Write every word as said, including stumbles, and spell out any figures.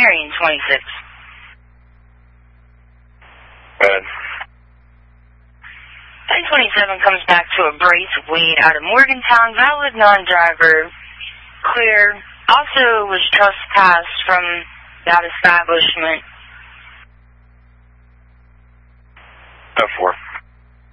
Marion twenty-six. Good. ten twenty-seven comes back to a brace of weed out of Morgantown, valid non-driver, clear. Also was trespassed from that establishment. ten four.